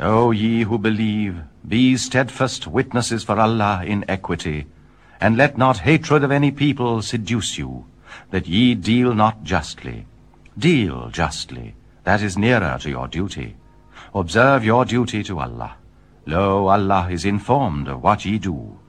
O ye who believe, be steadfast witnesses for Allah in equity, and let not hatred of any people seduce you, that ye deal not justly. Deal justly, that is nearer to your duty. Observe your duty to Allah. Lo, Allah is informed of what ye do.